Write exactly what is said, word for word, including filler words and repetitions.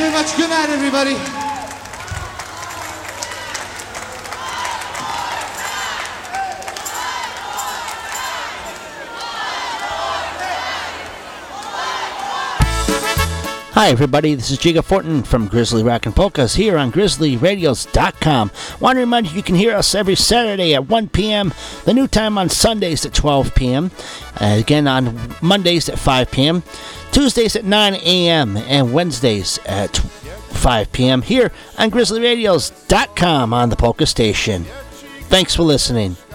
very much. Good night, everybody. Hi everybody, this is Jiga Fortin from Grizzly Rock and Polkas here on Grizzly Radios dot com. Want to remind you you can hear us every Saturday at one p.m., the new time on Sundays at twelve p.m., uh, again on Mondays at five p.m., Tuesdays at nine a.m., and Wednesdays at five p.m. here on Grizzly Radios dot com on the Polka Station. Thanks for listening.